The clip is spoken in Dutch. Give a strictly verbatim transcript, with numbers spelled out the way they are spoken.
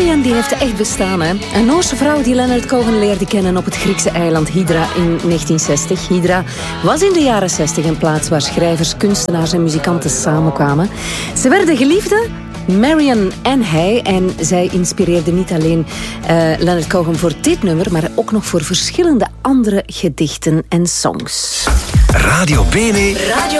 Marian die heeft echt bestaan. Hè? Een Noorse vrouw die Leonard Cohen leerde kennen op het Griekse eiland Hydra in negentien zestig. Hydra was in de jaren zestig een plaats waar schrijvers, kunstenaars en muzikanten samenkwamen. Ze werden geliefden, Marian en hij. En zij inspireerde niet alleen uh, Leonard Cohen voor dit nummer, maar ook nog voor verschillende andere gedichten en songs. Radio Bene. Radio